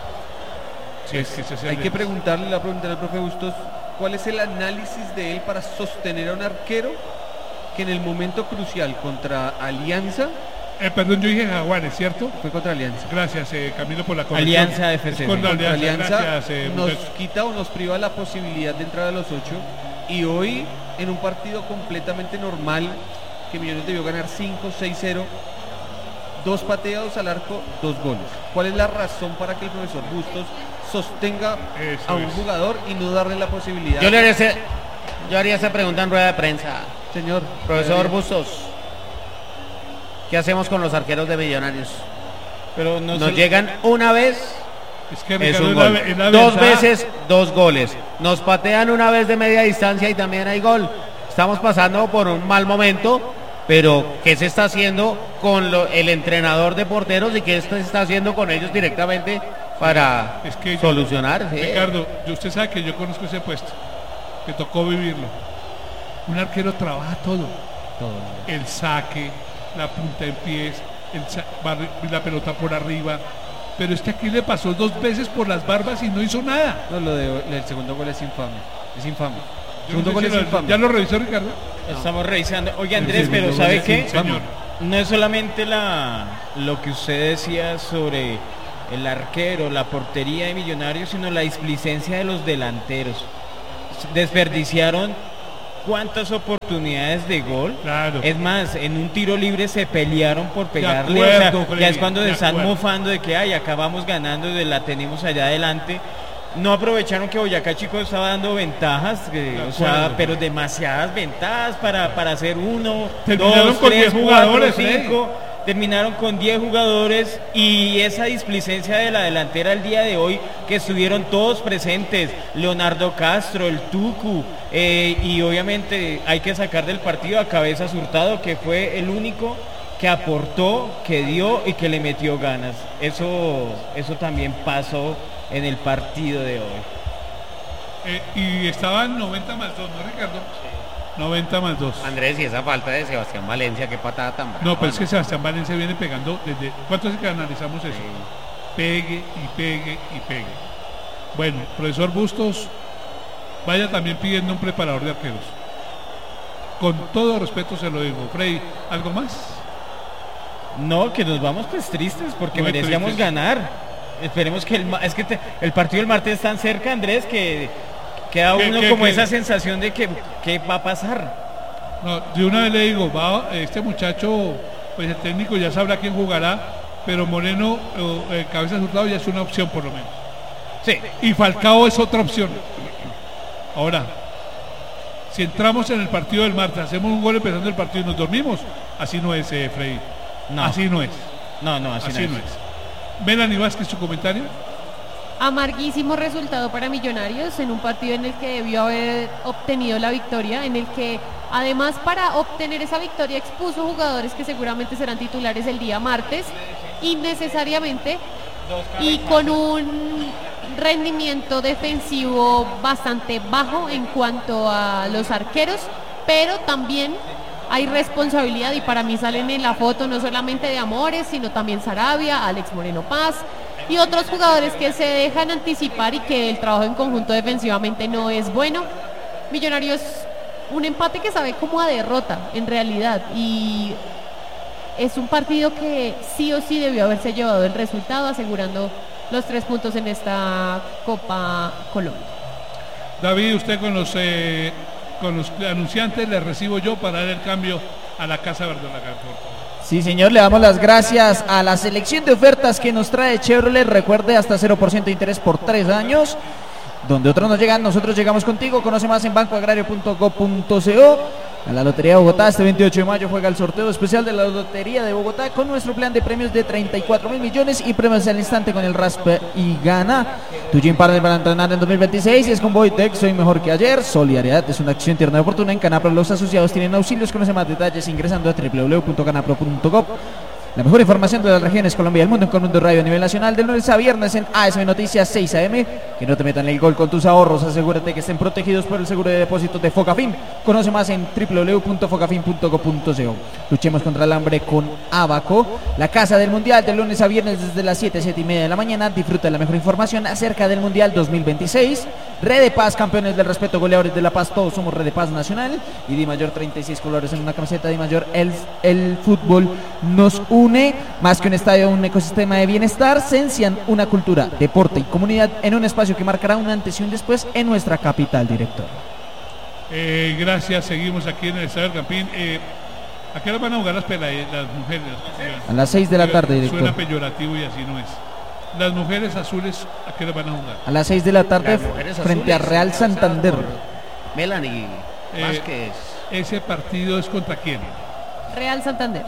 Sí, es que ese es el Hay de- que preguntarle, le voy a preguntar al profe Bustos, ¿cuál es el análisis de él para sostener a un arquero que en el momento crucial contra Alianza, Eh, perdón, yo dije Jaguares, ¿cierto? fue contra Alianza? Gracias, eh, Camilo, por la corrección. Alianza F C. Es contra Contra Alianza, Alianza gracias, eh, nos muchachos. quita o nos priva la posibilidad de entrar a los ocho, y hoy en un partido completamente normal que Millonarios debió ganar cinco seis cero, dos pateados al arco, dos goles. ¿Cuál es la razón para que el profesor Bustos sostenga Eso a un es. jugador y no darle la posibilidad? Yo le haría, ese- yo haría esa pregunta en rueda de prensa. Señor Profesor eh, Bustos, ¿qué hacemos con los arqueros de Millonarios? Pero no Nos solo- llegan una vez, Es que es Ricardo, un es la- gol. es la Dos verdad. veces, dos goles. Nos patean una vez de media distancia y también hay gol. Estamos pasando por un mal momento, pero ¿qué se está haciendo con lo- el entrenador de porteros y qué se está haciendo con ellos directamente para Es que yo- solucionar? Sí. Ricardo, yo- usted sabe que yo conozco ese puesto, que tocó vivirlo. Un arquero trabaja todo. El saque, la punta en pies, el sa- barri- la pelota por arriba. Pero este aquí le pasó dos veces por las barbas y no hizo nada. No, lo de, el segundo gol es infame. Es infame. Yo El segundo no gol sé es si lo- infame. ¿Ya lo revisó, Ricardo? Estamos revisando. Oye, Andrés, Sí, pero sí, ¿sabe sí, qué? sí, Señor. No es solamente la lo que usted decía sobre el arquero, la portería de Millonarios, sino la displicencia de los delanteros. Desperdiciaron cuántas oportunidades de gol. Claro. Es más, en un tiro libre se pelearon por pegarle. acuerdo, o sea, Freddy, ya es cuando de se están acuerdo. mofando de que ay, acabamos ganando, de la tenemos allá adelante. No aprovecharon que Boyacá Chico estaba dando ventajas, que, De o sea, acuerdo. pero demasiadas ventajas para, para hacer uno, Terminaron dos, con tres, diez cuatro, jugadores, Freddy. cinco. Terminaron con diez jugadores y esa displicencia de la delantera el día de hoy, que estuvieron todos presentes, Leonardo Castro, el Tucu, eh, y obviamente hay que sacar del partido a Cabezas Hurtado, que fue el único que aportó, que dio y que le metió ganas. Eso, eso también pasó en el partido de hoy. Eh, y estaban noventa más dos, ¿no, Ricardo? noventa más dos. Andrés, y esa falta de Sebastián Valencia, qué patada tan brava. No, pero es que Sebastián Valencia viene pegando desde... ¿Cuánto es que analizamos eso? Pegue y pegue y pegue. Bueno, profesor Bustos, vaya también pidiendo un preparador de arqueros. Con todo respeto se lo digo. Freddy, ¿algo más? No, que nos vamos pues tristes porque Muy merecíamos tristes. ganar. Esperemos que el, ma- es que te- el partido del martes es tan cerca, Andrés, que queda ¿Qué- uno qué- como qué? esa sensación de que qué va a pasar. No, de una vez le digo, va, este muchacho, pues el técnico ya sabrá quién jugará, pero Moreno, eh, eh, Cabezas Hurtado ya es una opción por lo menos. Sí. Y Falcao es otra opción. Ahora, si entramos en el partido del martes, hacemos un gol empezando el partido y nos dormimos, así no es, eh, Freddy. No. Así no es. No, no, así, Así no no es. es. Melanie Vázquez, su comentario. Amarguísimo resultado para Millonarios en un partido en el que debió haber obtenido la victoria, en el que además para obtener esa victoria expuso jugadores que seguramente serán titulares el día martes, innecesariamente, y con un rendimiento defensivo bastante bajo en cuanto a los arqueros, pero también hay responsabilidad, y para mí salen en la foto no solamente de Amores, sino también Sarabia, Alex Moreno Paz y otros jugadores que se dejan anticipar y que el trabajo en conjunto defensivamente no es bueno. Millonarios, un empate que sabe como a derrota en realidad, y es un partido que sí o sí debió haberse llevado el resultado, asegurando los tres puntos en esta Copa Colombia. David, usted con los eh, con los anunciantes le recibo yo para dar el cambio a la Casa Verdolaga, por favor. Sí, señor, le damos las gracias a la selección de ofertas que nos trae Chevrolet. Recuerde, hasta cero por ciento de interés por tres años. Donde otros no llegan, nosotros llegamos contigo. Conoce más en banco agrario punto gov punto co. A la Lotería de Bogotá, este veintiocho de mayo juega el sorteo especial de la Lotería de Bogotá con nuestro plan de premios de treinta y cuatro mil millones y premios al instante con el Raspa y Gana. Tu Gym Partner para entrenar en dos mil veintiséis y es con Boytec, soy mejor que ayer. Solidaridad es una acción tierna y oportuna. En Canapro los asociados tienen auxilios. Conoce más detalles ingresando a doble u doble u doble u punto canapro punto gov. La mejor información de las regiones Colombia y el mundo en Conmundo Radio a nivel nacional, de lunes a viernes en A S M Noticias seis A M. Que no te metan el gol con tus ahorros, asegúrate que estén protegidos por el seguro de depósitos de Focafin. Conoce más en doble u doble u doble u punto focafin punto gov punto co. Luchemos contra el hambre con Abaco, la casa del mundial, de lunes a viernes desde las siete, siete y media de la mañana. Disfruta de la mejor información acerca del mundial dos mil veintiséis. Red de Paz, campeones del respeto, goleadores de la paz, todos somos Red de Paz Nacional. Y Di Mayor, treinta y seis colores en una camiseta. Di Mayor, el, el fútbol nos une. Más que un estadio, un ecosistema de bienestar. Cencian, una cultura, deporte y comunidad en un espacio que marcará un antes y un después en nuestra capital, director. Eh, gracias, seguimos aquí en el Estadio del Campín. Eh, ¿A qué hora van a jugar las, pela- las mujeres? A las seis de la tarde, Suena director. peyorativo y así no es. Las mujeres azules, ¿a qué hora van a jugar? A las seis de la tarde Las mujeres frente a azules, Real Santander. Melanie Eh, Vázquez. Ese partido es contra quién? Real Santander.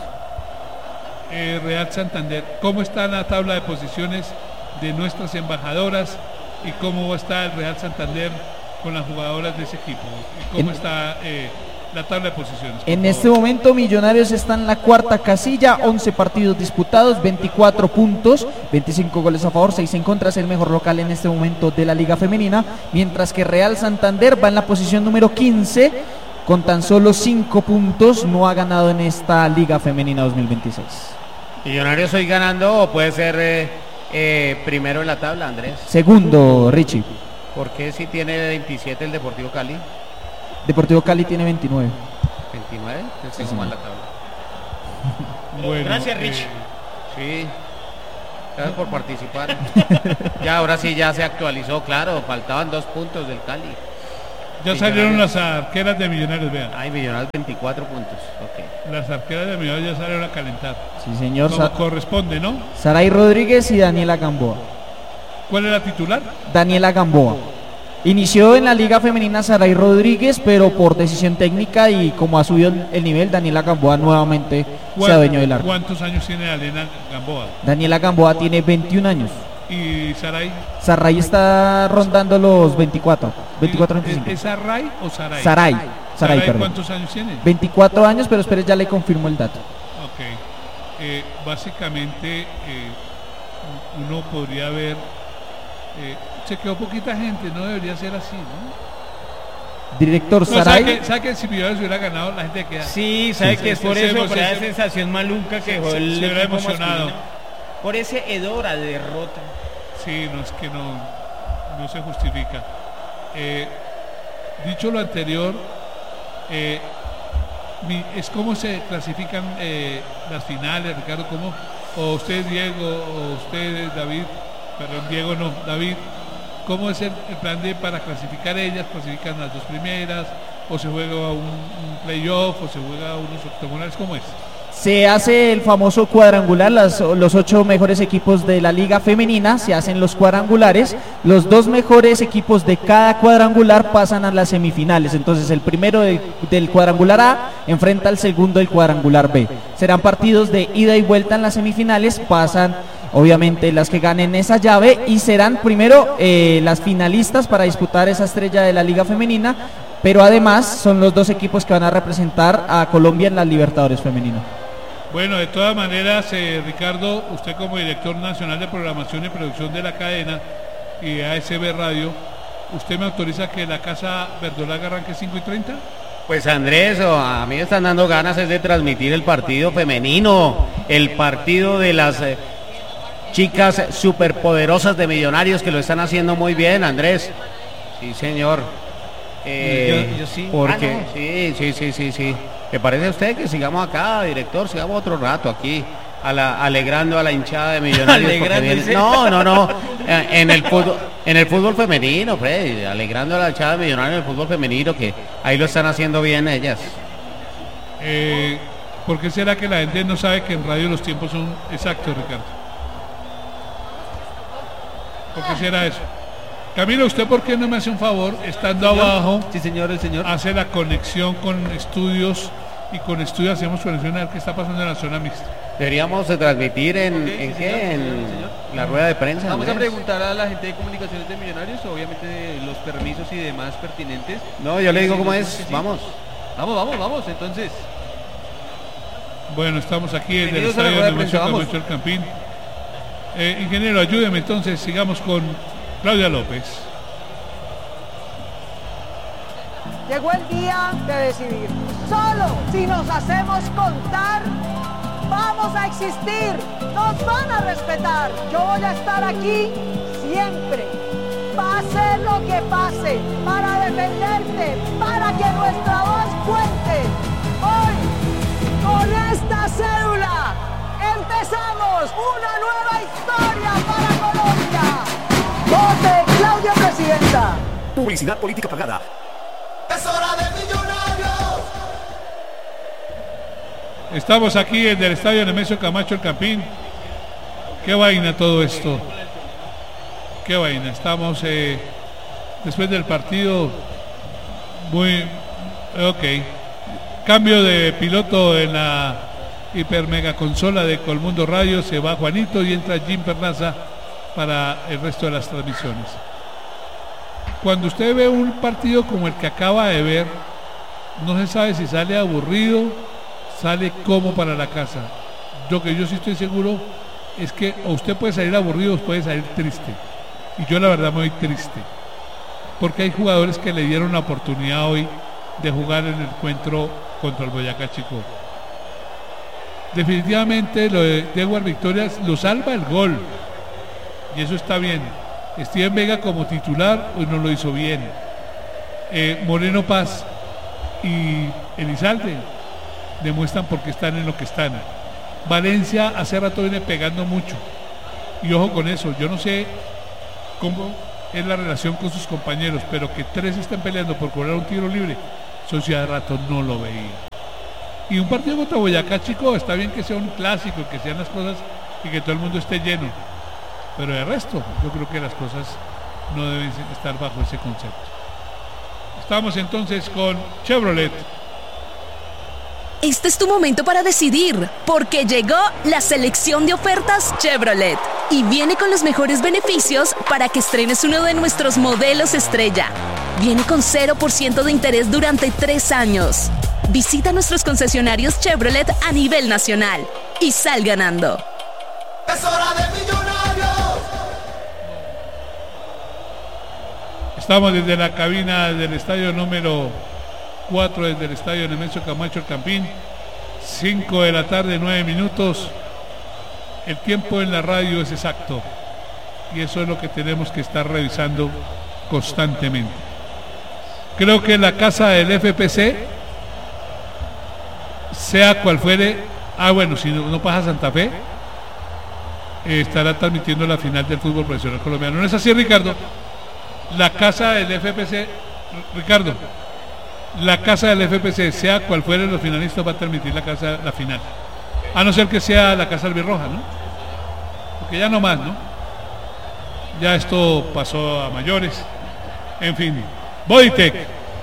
Eh, Real Santander. ¿Cómo está la tabla de posiciones de nuestras embajadoras y cómo está el Real Santander con las jugadoras de ese equipo? ¿Y cómo En- está eh, la tabla de posiciones? por En favor? este momento Millonarios está en la cuarta casilla, once partidos disputados, veinticuatro puntos, veinticinco goles a favor, seis en contra, es el mejor local en este momento de la Liga Femenina, mientras que Real Santander va en la posición número quince con tan solo cinco puntos, no ha ganado en esta Liga Femenina dos mil veintiséis. Millonarios hoy ganando o puede ser eh, eh, primero en la tabla, Andrés. Segundo, Richie. ¿Por qué si tiene veintisiete el Deportivo Cali? Deportivo Cali tiene veintinueve. veintinueve, es Sí, como señor. en la tabla. Bueno, Gracias, eh, Rich. Sí. Gracias por participar. Ya, ahora sí, ya se actualizó, claro, faltaban dos puntos del Cali. Ya salieron las arqueras de Millonarios, vean. Ay, Millonarios veinticuatro puntos, ok. Las arqueras de Millonarios ya salieron a calentar. Sí, señor. Como Sa- corresponde, ¿no? Saray Rodríguez y Daniela Gamboa. ¿Cuál es la titular? Daniela Gamboa. Inició en la Liga Femenina Saray Rodríguez, pero por decisión técnica y como ha subido el nivel, Daniela Gamboa nuevamente se adueñó del arco. ¿Cuántos años tiene Daniela Gamboa? Daniela Gamboa tiene veintiún años. ¿Y Saray? Saray está rondando los veinticuatro. veinticuatro, ¿Es, veinticinco. ¿Es Saray o Saray? Saray. Saray, perdón. ¿Cuántos años tiene? veinticuatro años, pero espere, ya le confirmo el dato. Ok. Eh, básicamente, eh, uno podría ver. Eh, se quedó poquita gente, no debería ser así, ¿no? Director No, ¿sabe Saray. que, ¿Sabe que si Millonarios hubiera ganado, la gente queda? Sí, sabe Sí, que es sí, por sí, eso, sí, por sí, esa sí. sensación maluca que dejó Se- el se hubiera equipo emocionado. masculino. Por ese hedor a derrota. Sí, no es que no, no se justifica. Eh, dicho lo anterior, eh, mi- es como se clasifican eh, las finales, Ricardo, ¿cómo? O usted, Diego, o usted, David, perdón, Diego no, David, ¿cómo es el, el plan de para clasificar ellas? ¿Clasifican las dos primeras? ¿O se juega un, un playoff? ¿O se juega unos octogonales? ¿Cómo es? Se hace el famoso cuadrangular, las- los ocho mejores equipos de la Liga Femenina, se hacen los cuadrangulares, los dos mejores equipos de cada cuadrangular pasan a las semifinales, entonces el primero de- del cuadrangular A enfrenta al segundo del cuadrangular B. Serán partidos de ida y vuelta en las semifinales, pasan obviamente las que ganen esa llave y serán primero eh, las finalistas para disputar esa estrella de la Liga Femenina, pero además son los dos equipos que van a representar a Colombia en las Libertadores Femenina. Bueno, de todas maneras, eh, Ricardo, usted como director nacional de programación y producción de la cadena y A S B Radio, ¿usted me autoriza que la Casa Verdolaga arranque cinco y treinta? Pues Andrés, oh, a mí me están dando ganas es de transmitir el partido femenino, el partido de las eh, chicas superpoderosas de Millonarios que lo están haciendo muy bien, Andrés. Sí, señor. Eh, Yo- yo sí. Porque, Ah, no. sí, sí, sí, sí, sí. ¿Le parece a usted que sigamos acá, director? Sigamos otro rato aquí, a la- alegrando a la hinchada de Millonarios. porque Alegrando, viene- dice. No, no, no. Eh, En el fútbol, en el fútbol femenino, Freddy, alegrando a la hinchada de Millonarios en el fútbol femenino, que ahí lo están haciendo bien ellas. Eh, ¿Por qué será que la gente no sabe que en radio los tiempos son exactos, Ricardo? ¿Por qué será eso? Camilo, ¿usted por qué no me hace un favor, estando abajo, Sí, señor, el señor. hace la conexión con estudios y con estudios hacemos conexión a ver qué está pasando en la zona mixta? Deberíamos de transmitir en, Ok, ¿en sí, qué? señor, En señor, señor. la rueda de prensa. Vamos a Andrés. preguntar a la gente de comunicaciones de Millonarios, obviamente de los permisos y demás pertinentes. No, yo le digo Sí, cómo sí, es. sí, sí. Vamos. Vamos, vamos, vamos, entonces. Bueno, estamos aquí en el Bienvenidos a la estadio rueda de de prensa, Nemesio vamos. Camacho El Campín. Eh, ingeniero, ayúdeme entonces, sigamos con Claudia López. Llegó el día de decidir. Solo si nos hacemos contar, vamos a existir. Nos van a respetar. Yo voy a estar aquí siempre. Pase lo que pase, para defenderte, para que nuestra voz cuente. Hoy, con esta cédula, empezamos una nueva historia para Colombia. Vote Claudia Presidenta. Publicidad política pagada. Es hora de Millonarios. Estamos aquí en el estadio Nemesio Camacho El Campín. Qué vaina todo esto. Qué vaina. Estamos eh, después del partido muy ok. Cambio de piloto en la hiper mega consola de Colmundo Radio. Se va Juanito y entra Jim Perlaza para el resto de las transmisiones. Cuando usted ve un partido como el que acaba de ver, no se sabe si sale aburrido, sale como para la casa. Lo que yo sí estoy seguro es que o usted puede salir aburrido o puede salir triste. Y yo la verdad me voy triste. Porque hay jugadores que le dieron la oportunidad hoy de jugar en el encuentro contra el Boyacá Chico. Definitivamente lo de Diego Victorias lo salva el gol. Y eso está bien. Steven Vega como titular hoy no lo hizo bien. Eh, Moreno Paz y Elizalde demuestran por qué están en lo que están. Valencia hace rato viene pegando mucho Y ojo con eso, yo no sé cómo es la relación con sus compañeros, pero que tres estén peleando por cobrar un tiro libre, eso sí hace rato no lo veía. Y un partido contra Boyacá, chico, está bien que sea un clásico, que sean las cosas y que todo el mundo esté lleno, pero de resto, yo creo que las cosas no deben estar bajo ese concepto. Estamos entonces con Chevrolet. Este es tu momento para decidir, porque llegó la selección de ofertas Chevrolet y viene con los mejores beneficios para que estrenes uno de nuestros modelos estrella. Viene con cero por ciento de interés durante tres años. Visita nuestros concesionarios Chevrolet a nivel nacional y sal ganando. ¡Es hora de Millonarios! Estamos desde la cabina del estadio número cuatro, desde el estadio Nemesio Camacho El Campín. cinco de la tarde, nueve minutos. El tiempo en la radio es exacto y eso es lo que tenemos que estar revisando constantemente. Creo que la casa del F P C, sea cual fuere, ah bueno, si no, no pasa Santa Fe, eh, estará transmitiendo la final del fútbol profesional colombiano. ¿No es así, Ricardo? La casa del F P C, Ricardo, la casa del F P C, sea cual fuere los finalistas, va a transmitir la casa, la final. A no ser que sea la casa albirroja, ¿no? Porque ya no más, ¿no? Ya esto pasó a mayores. En fin, Bodytech.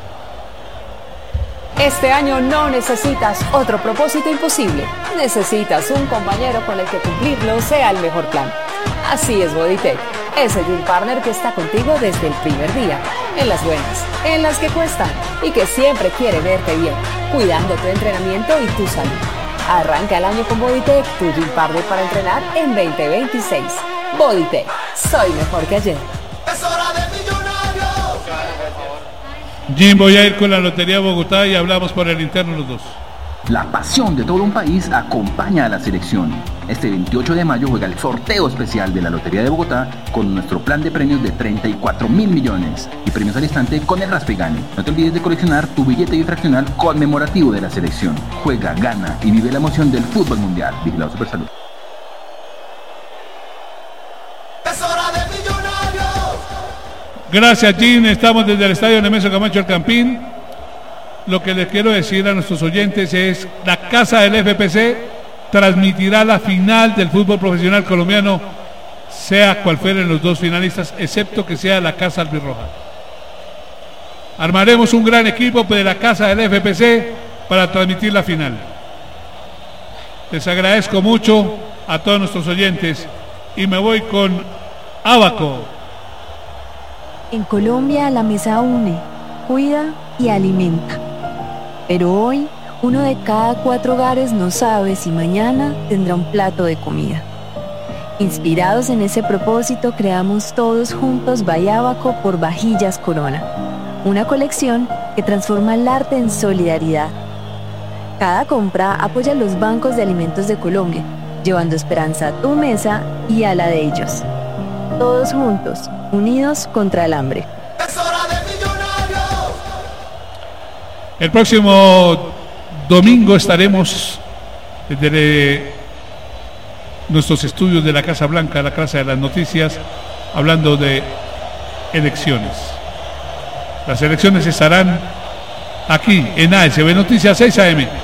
Este año no necesitas otro propósito imposible. Necesitas un compañero con el que cumplirlo sea el mejor plan. Así es Bodytech, ese gym partner que está contigo desde el primer día, en las buenas, en las que cuestan y que siempre quiere verte bien, cuidando tu entrenamiento y tu salud. Arranca el año con Bodytech, tu gym partner para entrenar en veinte veintiséis. Bodytech, soy mejor que ayer. ¡Es hora de Millonarios! Jim, voy a ir con la Lotería Bogotá y hablamos por el interno los dos. La pasión de todo un país acompaña a la selección. Este veintiocho de mayo juega el sorteo especial de la Lotería de Bogotá con nuestro plan de premios de treinta y cuatro mil millones y premios al instante con el Raspa y Gane. No te olvides de coleccionar tu billete difraccional conmemorativo de la selección. Juega, gana y vive la emoción del fútbol mundial. Vigilado Supersalud. ¡Es hora de Millonarios! Gracias, Jim. Estamos desde el estadio Nemesio Camacho El Campín. Lo que les quiero decir a nuestros oyentes es: la casa del F P C transmitirá la final del fútbol profesional colombiano, sea cual fueren los dos finalistas, excepto que sea la casa albirroja. Armaremos un gran equipo de la casa del F P C para transmitir la final. Les agradezco mucho a todos nuestros oyentes y me voy con Abaco. En Colombia la mesa une, cuida y alimenta. Pero hoy, uno de cada cuatro hogares no sabe si mañana tendrá un plato de comida. Inspirados en ese propósito, creamos todos juntos Bayabaco por Vajillas Corona, una colección que transforma el arte en solidaridad. Cada compra apoya a los bancos de alimentos de Colombia, llevando esperanza a tu mesa y a la de ellos. Todos juntos, unidos contra el hambre. El próximo domingo estaremos desde nuestros estudios de la Casa Blanca, la Casa de las Noticias, hablando de elecciones. Las elecciones estarán aquí en A S B Noticias seis A M.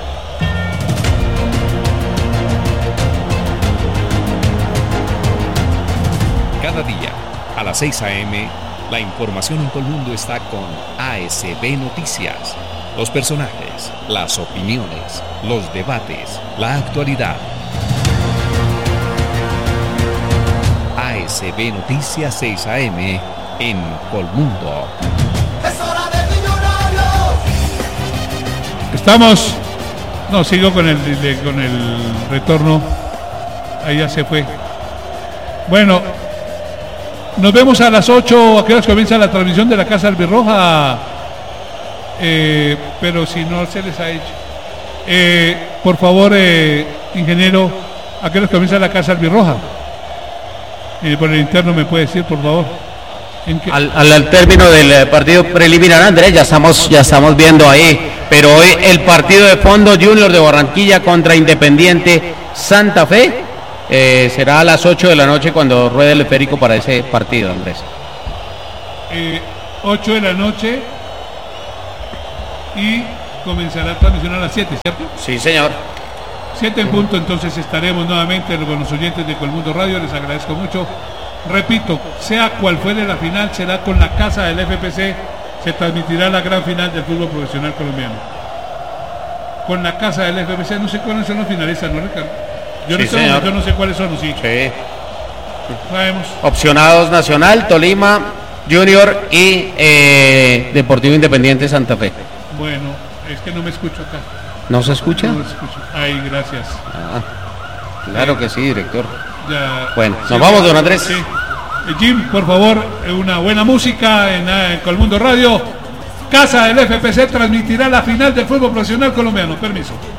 Cada día a las seis A M, la información en Colmundo está con A S B Noticias. Los personajes, las opiniones, los debates, la actualidad. A S B Noticias seis A M en Colmundo. ¡Es hora de Millonarios! Estamos... No, sigo con el, con el retorno. Ahí ya se fue. Bueno, nos vemos a las ocho. ¿A qué hora comienza la transmisión de la Casa Albirroja? Eh, pero si no se les ha hecho, eh, por favor, eh, ingeniero, ¿a qué hora comienza la Casa Albirroja? Eh, por el interno me puede decir, por favor. Al, al, al término del partido preliminar, Andrés, ya estamos, ya estamos viendo ahí, pero hoy el partido de fondo, Junior de Barranquilla contra Independiente Santa Fe, Eh, será a las ocho de la noche cuando ruede el esférico para ese partido, Andrés. Eh, ocho de la noche y comenzará la transmisión a las siete, ¿cierto? Sí, señor. siete en punto, entonces estaremos nuevamente con los oyentes de Colmundo Radio, les agradezco mucho. Repito, sea cual fuere la final, será con la casa del F P C, se transmitirá la gran final del fútbol profesional colombiano. Con la casa del F P C, no sé cuáles son los finalistas, ¿no, Ricardo? Yo, Sí, no, sé, señor. yo no sé cuáles son, sí. Sí. Sabemos. Opcionados Nacional, Tolima, Junior y eh, Deportivo Independiente Santa Fe. Bueno, es que no me escucho acá. ¿No se escucha? No me escucho. Ay, gracias. Ah, claro que sí, director. Ya. Bueno, nos Sí, vamos, sí. don Andrés. Sí. Eh, Jim, por favor, eh, una buena música en, eh, Colmundo Radio. Casa del F P C transmitirá la final del fútbol profesional colombiano. Permiso.